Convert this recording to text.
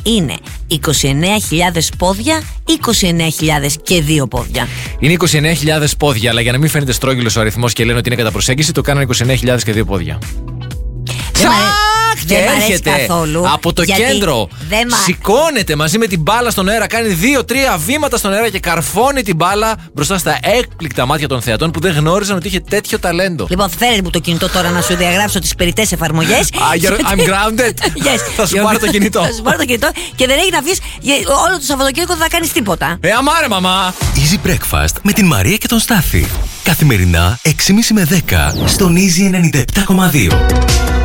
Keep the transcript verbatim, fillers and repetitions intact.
είναι είκοσι εννέα χιλιάδες πόδια ή είκοσι εννέα χιλιάδες και δύο πόδια? Είναι είκοσι εννέα χιλιάδες πόδια, αλλά για να μην φαίνεται στρόγγυλος ο αριθμός και λένε ότι είναι κατά προσέγγιση, το κάνανε είκοσι εννέα χιλιάδες και δύο πόδια. Και έρχεται καθόλου, από το κέντρο. Μα... Σηκώνεται μαζί με την μπάλα στον αέρα, κάνει δύο-τρία βήματα στον αέρα και καρφώνει την μπάλα μπροστά στα έκπληκτα μάτια των θεατών που δεν γνώριζαν ότι είχε τέτοιο ταλέντο. Λοιπόν, φέρε μου το κινητό τώρα να σου διαγράψω τις περιττές εφαρμογές. I'm grounded. Yes. Θα σου πάρω το κινητό. Θα σου πάρω το κινητό και δεν έχει να βγεις. Όλο το Σαββατοκύριακο δεν θα κάνεις τίποτα. Ε, αμάρε, μαμά. Easy Breakfast με την Μαρία και τον Στάθη. Καθημερινά έξι και μισή με δέκα στον Easy ενενήντα επτά κόμμα δύο.